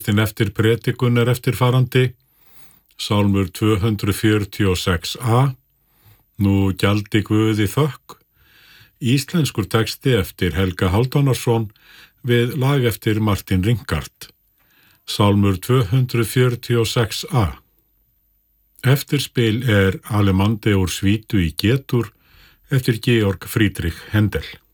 Þinn eftir predikun eftirfarandi, Sálmur 246a, Nú gjaldi Guði þökk, íslenskur texti eftir Helga Hálfdánarsson við lag eftir Martin Ringart, Sálmur 246a. Eftirspil Alemande úr svítu í G-dúr eftir Georg Friedrich Händel.